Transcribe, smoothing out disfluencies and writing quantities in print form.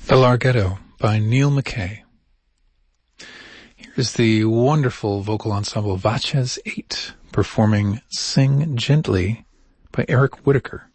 The Larghetto by Neil McKay. Here's the wonderful vocal ensemble Vaches 8 performing Sing Gently by Eric Whitaker.